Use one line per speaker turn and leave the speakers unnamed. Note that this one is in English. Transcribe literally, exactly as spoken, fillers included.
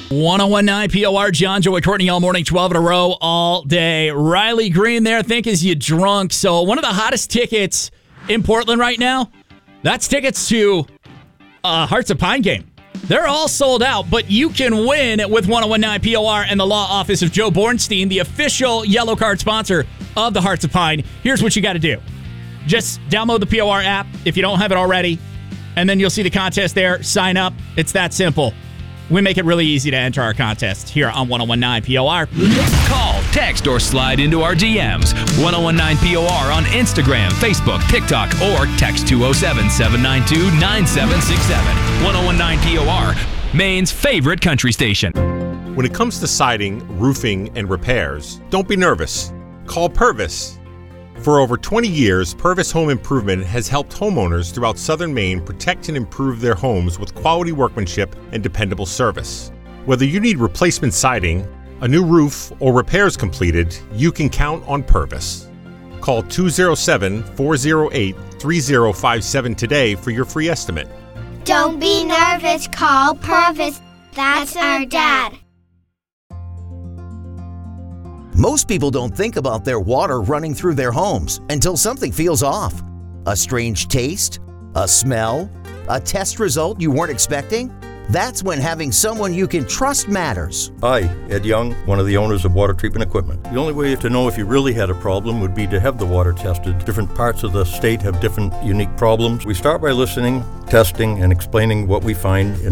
one oh one point nine P O R, John, Joey, Courtney, all morning, twelve in a row, all day. Riley Green there, think is you drunk. So one of the hottest tickets in Portland right now, that's tickets to uh, Hearts of Pine game. They're all sold out, but you can win with one oh one point nine P O R and the law office of Joe Bornstein, the official Yellow Card sponsor of the Hearts of Pine. Here's what you got to do. Just download the P O R app if you don't have it already, and then you'll see the contest there. Sign up. It's that simple. We make it really easy to enter our contest here on one oh one point nine P O R.
Call, text, or slide into our D Ms. one oh one point nine P O R on Instagram, Facebook, TikTok, or text two oh seven, seven nine two, nine seven six seven. one oh one point nine P O R, Maine's favorite country station.
When it comes to siding, roofing, and repairs, don't be nervous. Call Purvis. For over twenty years, Purvis Home Improvement has helped homeowners throughout southern Maine protect and improve their homes with quality workmanship and dependable service. Whether you need replacement siding, a new roof, or repairs completed, you can count on Purvis. Call two oh seven, four oh eight, three oh five seven today for your free estimate.
Don't be nervous, call Purvis. That's our dad.
Most people don't think about their water running through their homes until something feels off. A strange taste? A smell? A test result you weren't expecting? That's when having someone you can trust matters.
Hi, Ed Young, one of the owners of Water Treatment Equipment. The only way to know if you really had a problem would be to have the water tested. Different parts of the state have different unique problems. We start by listening, testing, and explaining what we find in